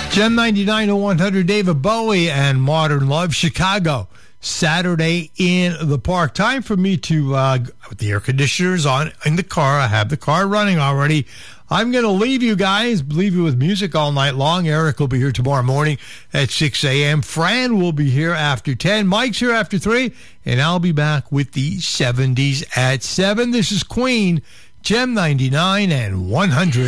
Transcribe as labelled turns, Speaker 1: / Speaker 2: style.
Speaker 1: Gem 99 to 100, David Bowie and Modern Love, Chicago. Saturday in the park. Time for me to, with the air conditioners on in the car. I have the car running already. I'm going to leave you guys, leave you with music all night long. Eric will be here tomorrow morning at 6 a.m. Fran will be here after 10. Mike's here after 3. And I'll be back with the 70s at 7. This is Queen, Gem 99 and 100.